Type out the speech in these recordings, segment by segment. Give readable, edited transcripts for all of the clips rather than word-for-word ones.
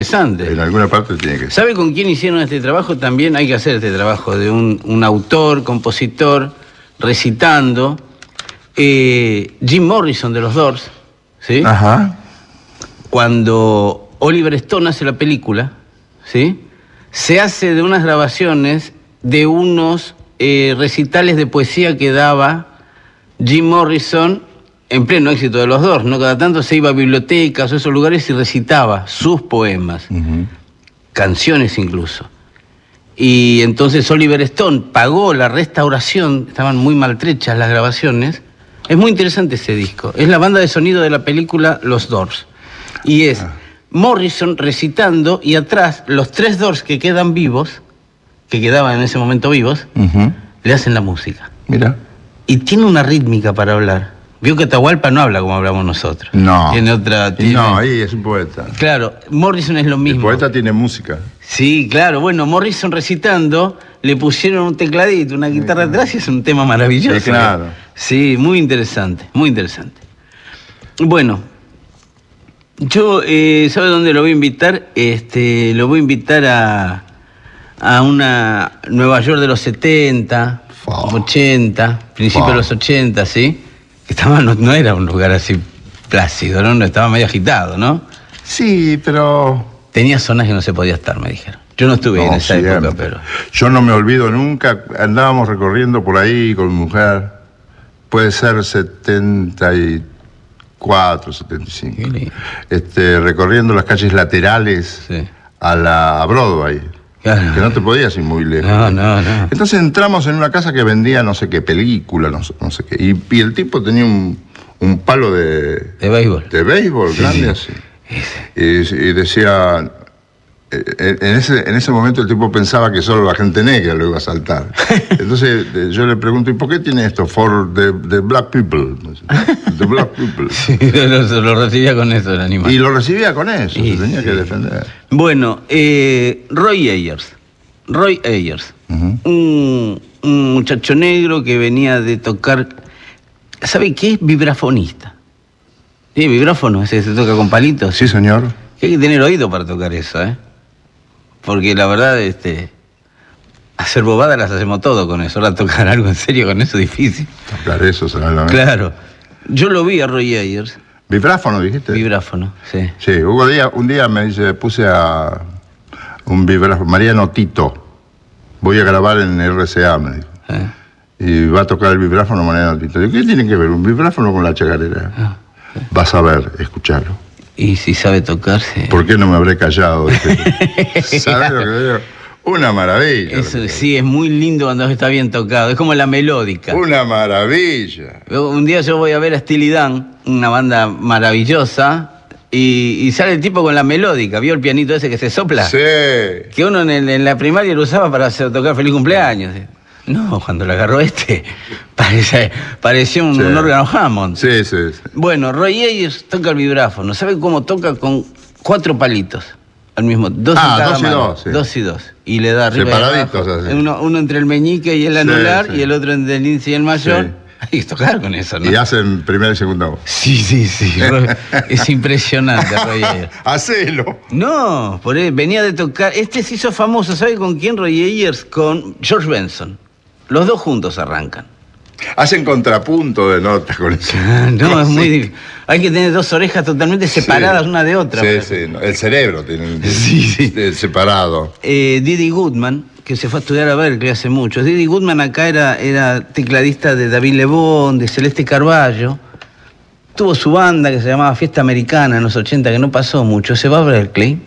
interesante. En alguna parte tiene que ser. ¿Sabe con quién hicieron este trabajo? También hay que hacer este trabajo de un autor, compositor, recitando. Jim Morrison de los Doors, ¿sí? Ajá. Cuando Oliver Stone hace la película, ¿sí? Se hace de unas grabaciones de unos recitales de poesía que daba Jim Morrison en pleno éxito de los Doors, ¿no? Cada tanto se iba a bibliotecas o esos lugares y recitaba sus poemas, canciones incluso. Y entonces Oliver Stone pagó la restauración, estaban muy maltrechas las grabaciones. Es muy interesante ese disco. Es la banda de sonido de la película Los Doors. Y es Morrison recitando y atrás los 3 Doors que quedan vivos, que quedaban en ese momento vivos, le hacen la música. Mira. Y tiene una rítmica para hablar. Vio que Atahualpa no habla como hablamos nosotros. No. Tiene otra... No, ahí es un poeta. Claro, Morrison es lo mismo. El poeta tiene música. Sí, claro. Bueno, Morrison recitando, le pusieron un tecladito, una guitarra atrás y es un tema maravilloso. Sí, claro. Sí, muy interesante, muy interesante. Bueno, yo, ¿sabe dónde lo voy a invitar? Lo voy a invitar a una Nueva York de los 70, 80, principios de los 80, ¿sí? No era un lugar así plácido, ¿no? Estaba medio agitado, ¿no? Sí, pero... Tenía zonas que no se podía estar, me dijeron. Yo no estuve en esa época, pero... Yo no me olvido nunca, andábamos recorriendo por ahí con mi mujer, puede ser 74, 75, recorriendo las calles laterales a Broadway. Claro. Que no te podías ir muy lejos. No. Entonces entramos en una casa que vendía no sé qué película, no sé qué. Y el tipo tenía un palo de béisbol. De béisbol, grande así. Y decía... En ese momento el tipo pensaba que solo la gente negra lo iba a saltar. Entonces yo le pregunto, ¿y por qué tiene esto? For the black people. The black people. Sí, lo recibía con eso el animal. Y lo recibía con eso, se tenía que defender. Bueno, Roy Ayers. Un muchacho negro que venía de tocar... ¿Sabe qué es? Vibrafonista. ¿Sí? Vibráfono, ese que se toca con palitos. Sí, señor. Que hay que tener oído para tocar eso, ¿eh? Porque la verdad, hacer bobadas las hacemos todo con eso. Ahora tocar algo en serio con eso es difícil. Tocar eso, ¿sabes? Claro. Yo lo vi a Roy Ayers. ¿Vibráfono, dijiste? Vibráfono, sí. Sí, un día me dice, puse a un vibráfono, Mariano Tito. Voy a grabar en RCA, me dijo. Y va a tocar el vibráfono Mariano Tito. Digo, ¿qué tiene que ver un vibráfono con la chacarera? Vas a ver, escucharlo. Y si sabe tocarse... ¿Por qué no me habré callado? ¿Sabes lo que digo? Una maravilla. Eso sí, es muy lindo cuando está bien tocado. Es como la melódica. Una maravilla. Un día yo voy a ver a Steely Dan, una banda maravillosa, y sale el tipo con la melódica. ¿Vio el pianito ese que se sopla? Sí. Que uno en la primaria lo usaba para tocar Feliz Cumpleaños. No, cuando lo agarró parecía un órgano Hammond. Sí. Bueno, Roy Ayers toca el vibráfono. ¿Sabe cómo toca? Con 4 palitos al mismo tiempo. 2 en cada mano. 2 y 2. Y le da arriba. Separaditos así. Uno entre el meñique y el anular, y el otro entre el índice y el mayor. Sí. Hay que tocar con eso, ¿no? Y hacen primera y segunda voz. Sí. Es impresionante, Roy Ayers. Hacelo. No, por él venía de tocar. Se hizo famoso, ¿sabe con quién? Roy Ayers, con George Benson. Los dos juntos arrancan. Hacen contrapunto de notas con eso. No, es muy difícil. Hay que tener 2 orejas totalmente separadas una de otra. Sí. El cerebro tiene separado. Didi Goodman, que se fue a estudiar a Berkeley hace mucho. Didi Goodman acá era tecladista de David Lebón, de Celeste Carballo. Tuvo su banda que se llamaba Fiesta Americana en los 80, que no pasó mucho. Se va a Berkeley.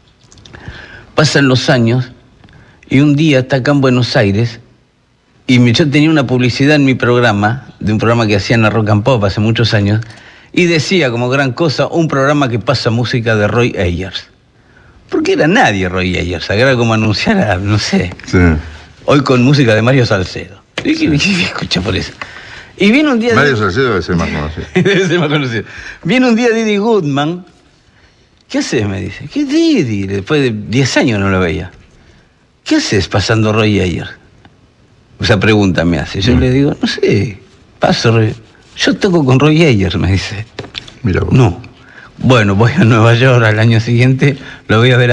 Pasan los años y un día está acá en Buenos Aires. Y yo tenía una publicidad en mi programa, de un programa que hacían a Rock and Pop hace muchos años, y decía como gran cosa, un programa que pasa música de Roy Ayers. Porque era nadie Roy Ayers, era como anunciar a, no sé, hoy con música de Mario Salcedo. Y me escucha por eso. Y viene un día... Mario Salcedo debe ser más conocido. Debe ser más conocido. Viene un día Didi Goodman. ¿Qué haces? Me dice. ¿Qué Didi? Después de 10 años no lo veía. ¿Qué haces pasando Roy Ayers? Esa pregunta me hace. Yo le digo, no sé, paso. Yo toco con Roy Ayers, me dice. Mira vos. No. Bueno, voy a Nueva York al año siguiente, lo voy a ver